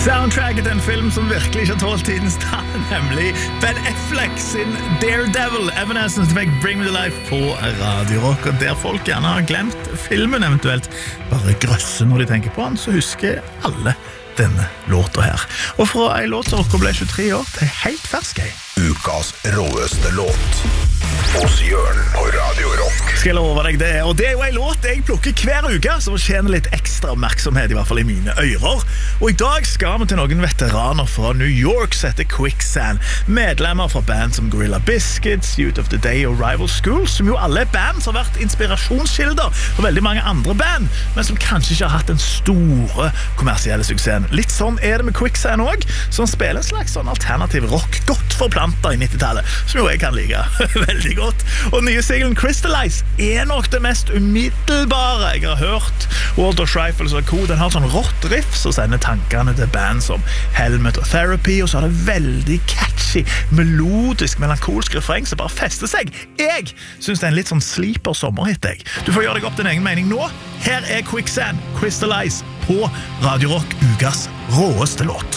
Soundtracket til en film som virkelig ikke har tålt tidens tann, nemlig Ben Affleck sin Daredevil. Evanescence fikk Bring Me To Life på Radio Rock, og der folk gjerne har glemt filmen, eventuelt bare grøsse når de tenker på den, så husker alle denne låta her. Og fra en låt som ble 23 år til helt fersk. Ukas råeste låt hos Jørn på Radio Rock. Skal jeg love deg det, og det er jo en låt jeg plukker hver uke, som tjener litt ekstra oppmerksomhet, i hvert fall i mine ører. Og i dag skal vi til noen veteraner fra New York som heter Quicksand. Medlemmer fra band som Gorilla Biscuits, Youth of the Day og Rival School, som jo alle er band som har vært inspirasjonskilder for veldig mange andre band, men som kanskje ikke har hatt den store kommersielle suksessen. Litt sånn er det med Quicksand også, som spiller en slags sånn alternativ rock, godt forplantet i 90-tallet, som jo jeg kan like veldig godt. Og nye singlen Crystallize er nok det mest umiddelbare jeg har hørt. Walter Schreifels og Co. Den har sånn rått riff som sender tankene til band som Helmet og Therapy, og så har det veldig catchy, melodisk, melankolsk refreng som bare fester seg. Jeg synes det er en litt sånn sleeper sommerhit, jeg. Du får gjøre deg opp din egen mening nå. Her er Quicksand, Crystallize på Radio Rock, ukas råeste låt.